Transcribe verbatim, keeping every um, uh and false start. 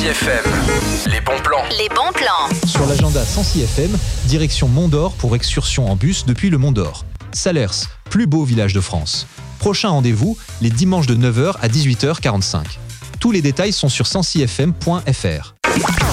Sancy F M. Les bons plans. Les bons plans. Sur l'agenda Sancy F M, direction Mont d'Or pour excursion en bus depuis le Mont d'Or. Salers, plus beau village de France. Prochain rendez-vous, les dimanches de neuf heures à dix-huit heures quarante-cinq. Tous les détails sont sur sancy f m point f r.